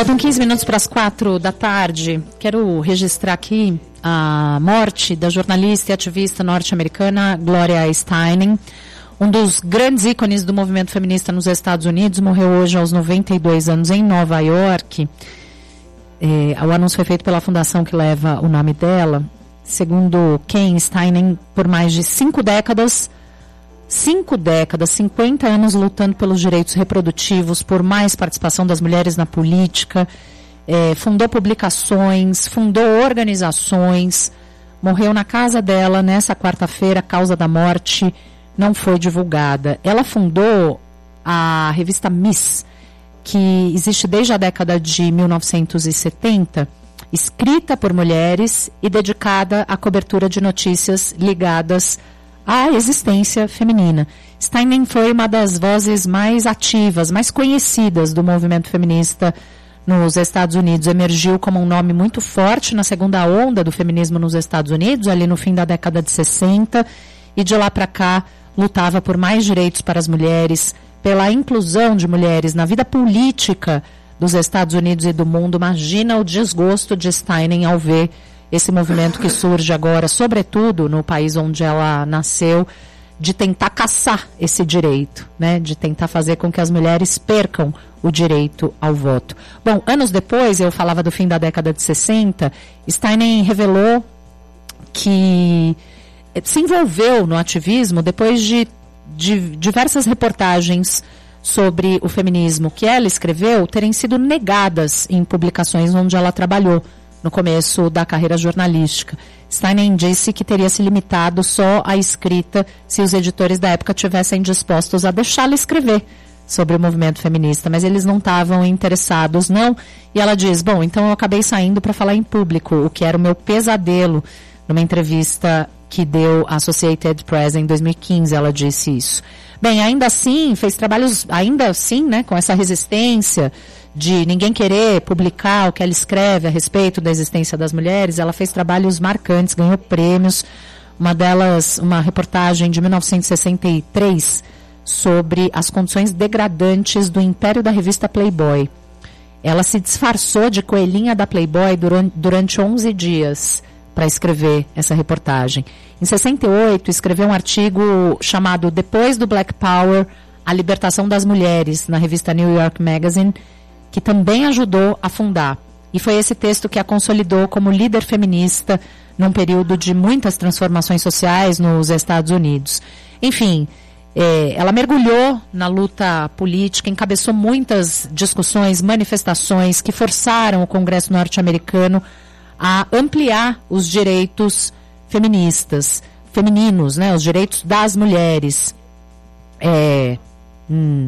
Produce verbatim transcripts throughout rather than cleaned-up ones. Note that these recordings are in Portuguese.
Faltam quinze minutos para as quatro da tarde. Quero registrar aqui a morte da jornalista e ativista norte-americana Gloria Steinem. Um dos grandes ícones do movimento feminista nos Estados Unidos morreu hoje aos noventa e dois anos em Nova York. É, o anúncio foi feito pela fundação que leva o nome dela. Segundo Ken, Steinem, por mais de cinco décadas, cinco décadas, cinquenta anos lutando pelos direitos reprodutivos, por mais participação das mulheres na política, é, fundou publicações, fundou organizações, morreu na casa dela nessa quarta-feira, a causa da morte não foi divulgada. Ela fundou a revista Miss, que existe desde a década de mil novecentos e setenta, escrita por mulheres e dedicada à cobertura de notícias ligadas à existência feminina. Steinem foi uma das vozes mais ativas, mais conhecidas do movimento feminista nos Estados Unidos. Emergiu como um nome muito forte na segunda onda do feminismo nos Estados Unidos, ali no fim da década de sessenta, e de lá para cá lutava por mais direitos para as mulheres, pela inclusão de mulheres na vida política dos Estados Unidos e do mundo. Imagina o desgosto de Steinem ao ver esse movimento que surge agora, sobretudo no país onde ela nasceu, de tentar caçar esse direito, né? De tentar fazer com que as mulheres percam o direito ao voto. Bom, anos depois, eu falava do fim da década de sessenta, Steinem revelou que se envolveu no ativismo depois de, de diversas reportagens sobre o feminismo que ela escreveu terem sido negadas em publicações onde ela trabalhou no começo da carreira jornalística. Steinem disse que teria se limitado só à escrita se os editores da época tivessem dispostos a deixá-la escrever sobre o movimento feminista, mas eles não estavam interessados, não. E ela diz, bom, então eu acabei saindo para falar em público, o que era o meu pesadelo. Numa entrevista que deu à Associated Press em dois mil e quinze, ela disse isso. Bem, ainda assim, fez trabalhos, ainda assim, né, com essa resistência de ninguém querer publicar o que ela escreve a respeito da existência das mulheres. Ela fez trabalhos marcantes, ganhou prêmios. Uma delas, uma reportagem de mil novecentos e sessenta e três sobre as condições degradantes do império da revista Playboy. Ela se disfarçou de coelhinha da Playboy durante, durante onze dias para escrever essa reportagem. Em sessenta e oito, escreveu um artigo chamado Depois do Black Power, a libertação das mulheres, na revista New York Magazine, que também ajudou a fundar. E foi esse texto que a consolidou como líder feminista num período de muitas transformações sociais nos Estados Unidos. Enfim, é, ela mergulhou na luta política, encabeçou muitas discussões, manifestações que forçaram o Congresso norte-americano a ampliar os direitos feministas, femininos, né, os direitos das mulheres. É, hum,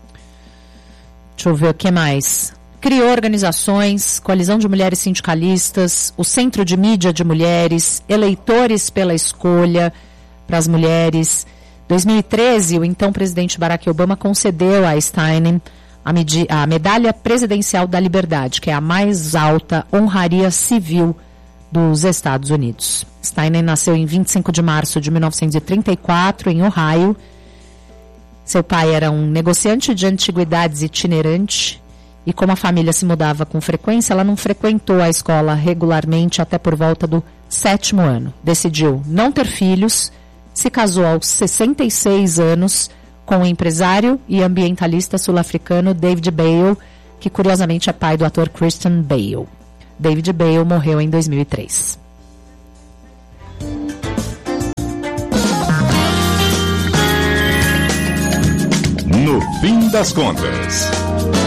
deixa eu ver o que mais. Criou organizações, Coalizão de Mulheres Sindicalistas, o Centro de Mídia de Mulheres, Eleitores pela Escolha para as Mulheres. Em dois mil e treze, o então presidente Barack Obama concedeu a Steinem A, medi- a Medalha Presidencial da Liberdade, que é a mais alta honraria civil dos Estados Unidos. Steinem nasceu em vinte e cinco de março de mil novecentos e trinta e quatro, em Ohio. Seu pai era um negociante de antiguidades itinerante, e como a família se mudava com frequência, ela não frequentou a escola regularmente até por volta do sétimo ano. Decidiu não ter filhos, se casou aos sessenta e seis anos, com o empresário e ambientalista sul-africano David Bale, que curiosamente é pai do ator Christian Bale. David Bale morreu em dois mil e três. No fim das contas.